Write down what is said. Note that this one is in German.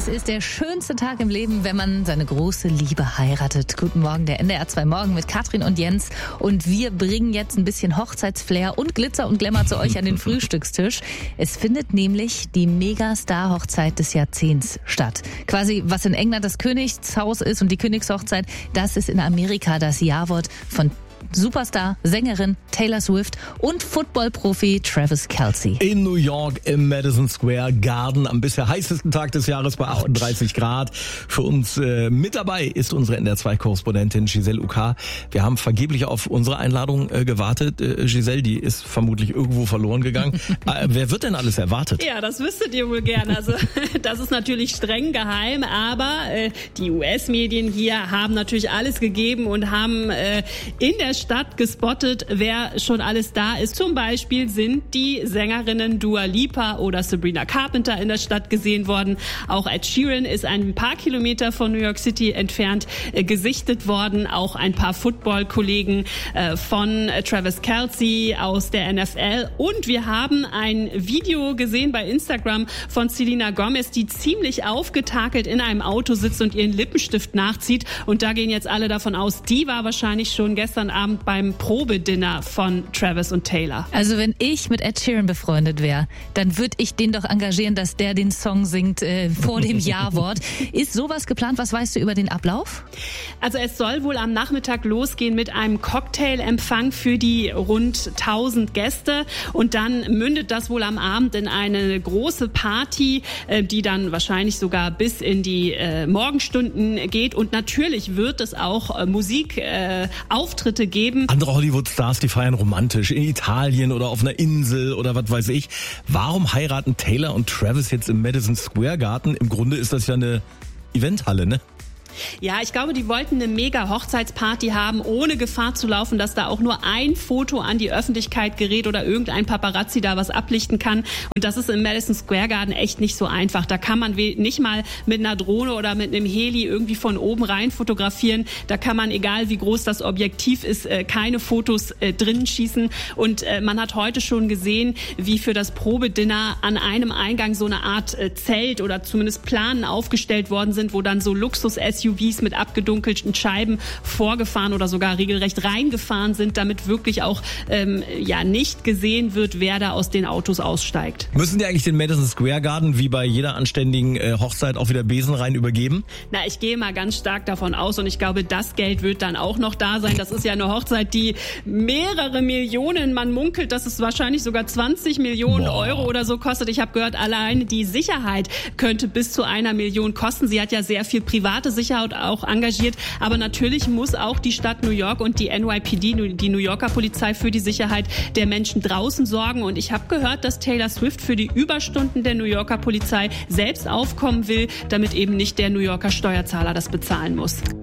Es ist der schönste Tag im Leben, wenn man seine große Liebe heiratet. Guten Morgen, der NDR 2 Morgen mit Katrin und Jens. Und wir bringen jetzt ein bisschen Hochzeitsflair und Glitzer und Glamour zu euch an den Frühstückstisch. Es findet nämlich die Megastar-Hochzeit des Jahrzehnts statt. Quasi, was in England das Königshaus ist und die Königshochzeit, das ist in Amerika das Jawort von Superstar, Sängerin Taylor Swift und Footballprofi Travis Kelce. In New York im Madison Square Garden am bisher heißesten Tag des Jahres bei 38 Grad. Für uns mit dabei ist unsere NDR2-Korrespondentin Giselle Ucar. Wir haben vergeblich auf unsere Einladung gewartet. Giselle, die ist vermutlich irgendwo verloren gegangen. Wer wird denn alles erwartet? Ja, das wüsstet ihr wohl gern. Also das ist natürlich streng geheim, aber die US-Medien hier haben natürlich alles gegeben und haben in der Stadt gespottet, wer schon alles da ist. Zum Beispiel sind die Sängerinnen Dua Lipa oder Sabrina Carpenter in der Stadt gesehen worden. Auch Ed Sheeran ist ein paar Kilometer von New York City entfernt gesichtet worden. Auch ein paar Football-Kollegen von Travis Kelce aus der NFL. Und wir haben ein Video gesehen bei Instagram von Selena Gomez, die ziemlich aufgetakelt in einem Auto sitzt und ihren Lippenstift nachzieht. Und da gehen jetzt alle davon aus, die war wahrscheinlich schon gestern Abend beim Probedinner von Travis und Taylor. Also wenn ich mit Ed Sheeran befreundet wäre, dann würde ich den doch engagieren, dass der den Song singt vor dem Ja-Wort. Ist sowas geplant? Was weißt du über den Ablauf? Also es soll wohl am Nachmittag losgehen mit einem Cocktailempfang für die rund 1000 Gäste und dann mündet das wohl am Abend in eine große Party, die dann wahrscheinlich sogar bis in die Morgenstunden geht und natürlich wird es auch Musikauftritte geben. Andere Hollywood-Stars, die feiern romantisch in Italien oder auf einer Insel oder was weiß ich. Warum heiraten Taylor und Travis jetzt im Madison Square Garden? Im Grunde ist das ja eine Eventhalle, ne? Ja, ich glaube, die wollten eine mega Hochzeitsparty haben, ohne Gefahr zu laufen, dass da auch nur ein Foto an die Öffentlichkeit gerät oder irgendein Paparazzi da was ablichten kann. Und das ist im Madison Square Garden echt nicht so einfach. Da kann man nicht mal mit einer Drohne oder mit einem Heli irgendwie von oben rein fotografieren. Da kann man, egal wie groß das Objektiv ist, keine Fotos drinnen schießen. Und man hat heute schon gesehen, wie für das Probedinner an einem Eingang so eine Art Zelt oder zumindest Planen aufgestellt worden sind, wo dann so Luxus-SUVs mit abgedunkelten Scheiben vorgefahren oder sogar regelrecht reingefahren sind, damit wirklich auch nicht gesehen wird, wer da aus den Autos aussteigt. Müssen die eigentlich den Madison Square Garden wie bei jeder anständigen Hochzeit auch wieder Besen rein übergeben? Na, ich gehe mal ganz stark davon aus und ich glaube, das Geld wird dann auch noch da sein. Das ist ja eine Hochzeit, die mehrere Millionen, man munkelt, dass es wahrscheinlich sogar 20 Millionen Euro oder so kostet. Ich habe gehört, allein die Sicherheit könnte bis zu 1 Million kosten. Sie hat ja sehr viel private Sicherheit auch engagiert. Aber natürlich muss auch die Stadt New York und die NYPD, die New Yorker Polizei, für die Sicherheit der Menschen draußen sorgen. Und ich habe gehört, dass Taylor Swift für die Überstunden der New Yorker Polizei selbst aufkommen will, damit eben nicht der New Yorker Steuerzahler das bezahlen muss.